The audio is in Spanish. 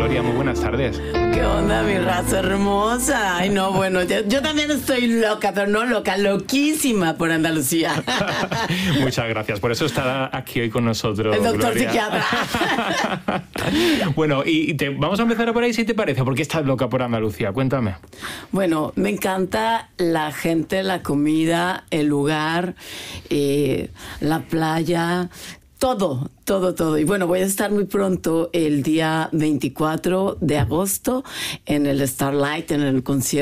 Gloria, muy buenas tardes. ¿Qué onda, mi raza hermosa? Ay, no, bueno, yo también estoy loca, pero no loca, loquísima por Andalucía. Muchas gracias, por eso está aquí hoy con nosotros, El doctor Gloria. psiquiatra. Bueno, vamos a empezar por ahí, si te parece. ¿Por qué estás loca por Andalucía? Cuéntame. Bueno, me encanta la gente, la comida, el lugar, la playa, todo. Y bueno, voy a estar muy pronto, el día 24 de agosto, en el Starlight, en el concierto